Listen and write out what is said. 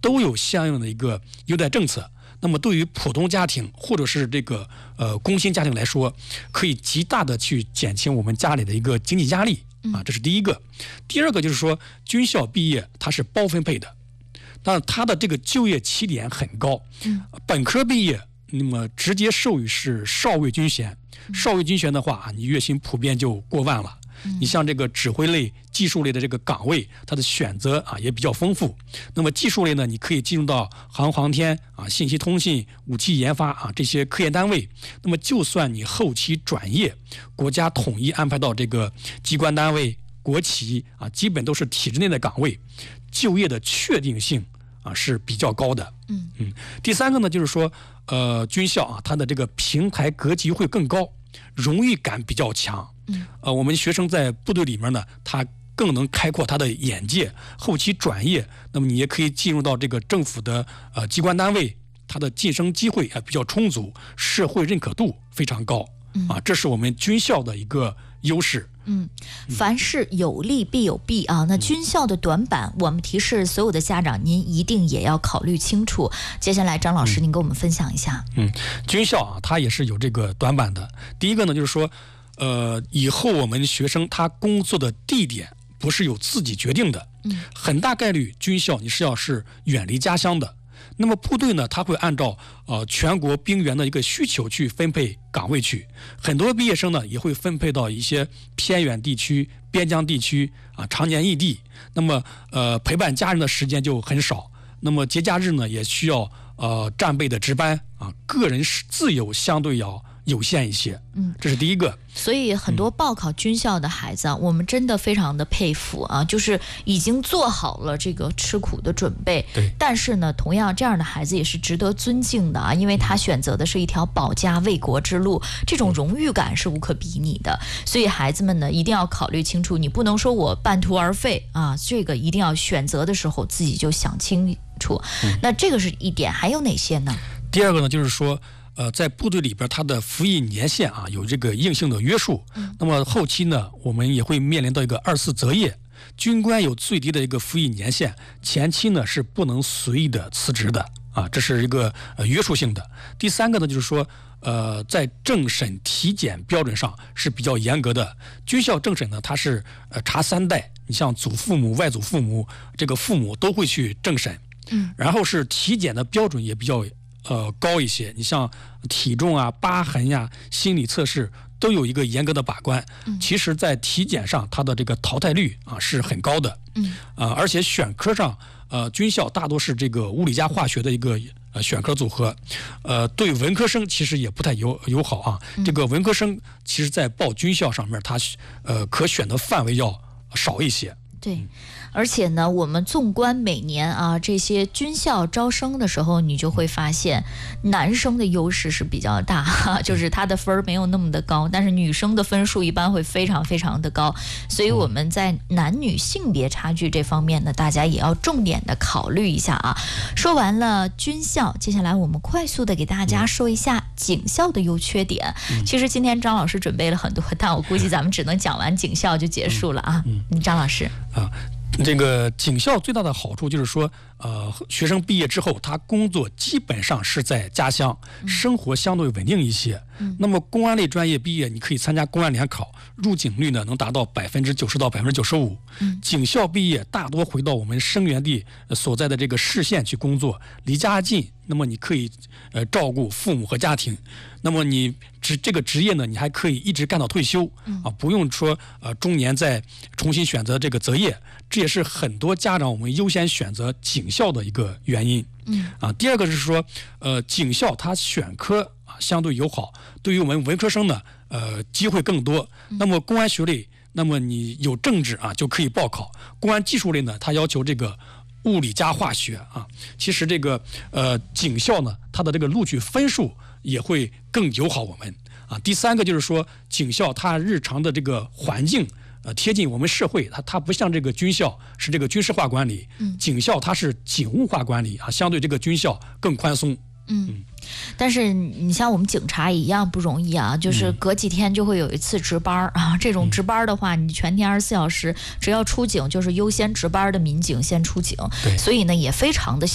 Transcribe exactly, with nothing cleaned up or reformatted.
都有相应的一个优待政策。那么对于普通家庭或者是这个呃工薪家庭来说，可以极大的去减轻我们家里的一个经济压力啊，这是第一个。第二个就是说，军校毕业它是包分配的，但它的这个就业起点很高。本科毕业，那么直接授予是少尉军衔，少尉军衔的话，你月薪普遍就过万了。你像这个指挥类、技术类的这个岗位，它的选择啊也比较丰富。那么技术类呢，你可以进入到航航天啊、信息通信、武器研发啊这些科研单位。那么就算你后期转业，国家统一安排到这个机关单位、国企啊，基本都是体制内的岗位，就业的确定性啊是比较高的。 嗯嗯。第三个呢，就是说，呃，军校啊，它的这个平台格局会更高，荣誉感比较强。 嗯， 呃，我们学生在部队里面呢，他更能开阔他的眼界，后期转业，那么你也可以进入到这个政府的呃机关单位，它的晋升机会啊比较充足，社会认可度非常高啊，这是我们军校的一个优势。 嗯，凡事有利必有弊啊。那军校的短板，我们提示所有的家长，您一定也要考虑清楚。接下来，张老师，您给我们分享一下。 嗯，军校啊，它也是有这个短板的。第一个呢，就是说，呃，以后我们学生他工作的地点不是由自己决定的， 嗯， 很大概率军校你是要是远离家乡的。那么部队呢，他会按照呃全国兵员的一个需求去分配岗位去，很多毕业生呢也会分配到一些偏远地区、边疆地区啊，常年异地。那么呃陪伴家人的时间就很少，那么节假日呢也需要呃战备的值班啊，个人自由相对要有限一些。 嗯， 这是第一个。 所以很多报考军校的孩子啊，我们真的非常的佩服啊，就是已经做好了这个吃苦的准备。 对。 但是呢，同样这样的孩子也是值得尊敬的啊，因为他选择的是一条保家卫国之路，这种荣誉感是无可比拟的。所以孩子们呢，一定要考虑清楚，你不能说我半途而废啊，这个一定要选择的时候自己就想清楚。嗯、那这个是一点，还有哪些呢？ 第二个呢，就是说。呃，在部队里边，它的服役年限啊有这个硬性的约束。嗯、那么后期呢，我们也会面临到一个二次择业，军官有最低的一个服役年限，前期呢是不能随意的辞职的啊，这是一个呃约束性的。第三个呢，就是说，呃，在政审体检标准上是比较严格的。军校政审呢，它是呃查三代，你像祖父母、外祖父母，这个父母都会去政审。 嗯， 然后是体检的标准也比较。呃，高一些，你像体重啊、疤痕呀、心理测试都有一个严格的把关。嗯、其实，在体检上，它的这个淘汰率啊是很高的。 嗯， 啊、呃，而且选科上，呃，军校大多是这个物理加化学的一个呃选科组合，呃，对文科生其实也不太友友好啊。嗯、这个文科生其实在报军校上面，他呃可选的范围要少一些。 对，而且呢，我们纵观每年啊这些军校招生的时候，你就会发现男生的优势是比较大，哈，就是他的分没有那么的高，但是女生的分数一般会非常非常的高，所以我们在男女性别差距这方面呢，大家也要重点的考虑一下啊。说完了军校，接下来我们快速的给大家说一下警校的优缺点。嗯、其实今天张老师准备了很多，但我估计咱们只能讲完警校就结束了啊。嗯，嗯张老师。 啊，这个警校最大的好处就是说，呃，学生毕业之后，他工作基本上是在家乡，生活相对稳定一些。嗯、那么公安类专业毕业，你可以参加公安联考，入警率呢能达到百分之九十到百分之九十五。警校毕业大多回到我们生源地所在的这个市县去工作，离家近，那么你可以呃照顾父母和家庭。那么你职这个职业呢，你还可以一直干到退休啊，不用说呃中年再重新选择这个择业，这也是很多家长我们优先选择警校的一个原因。 嗯啊，第二个是说，呃，警校它选科啊相对友好，对于我们文科生呢，呃，机会更多。那么公安学类，那么你有政治啊就可以报考；公安技术类呢，它要求这个物理加化学啊。其实这个呃警校呢，它的这个录取分数也会更友好我们啊。第三个就是说，警校它日常的这个环境。呃，贴近我们社会，它它不像这个军校是这个军事化管理，嗯，警校它是警务化管理啊，相对这个军校更宽松。 嗯，嗯但是你像我们警察一样不容易啊，就是隔几天就会有一次值班啊，这种值班的话，你全天二十四小时，只要出警就是优先值班的民警先出警，所以呢也非常的。